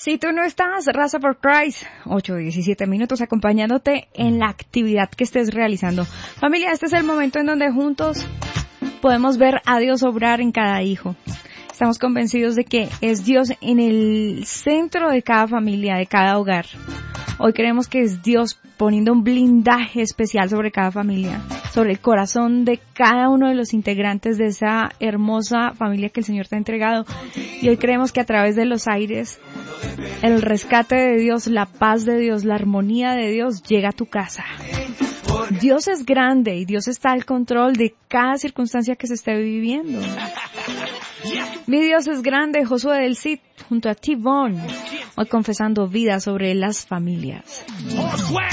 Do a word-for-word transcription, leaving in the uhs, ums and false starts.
Si tú no estás, Raza for Christ, ocho diecisiete minutos acompañándote en la actividad que estés realizando. Familia, este es el momento en donde juntos podemos ver a Dios obrar en cada hijo. Estamos convencidos de que es Dios en el centro de cada familia, de cada hogar. Hoy creemos que es Dios poniendo un blindaje especial sobre cada familia, sobre el corazón de cada uno de los integrantes de esa hermosa familia que el Señor te ha entregado. Y hoy creemos que a través de los aires, el rescate de Dios, la paz de Dios, la armonía de Dios llega a tu casa. Dios es grande y Dios está al control de cada circunstancia que se esté viviendo. Mi Dios es grande, Josué del Cid, junto a T-Bone, hoy confesando vida sobre las familias.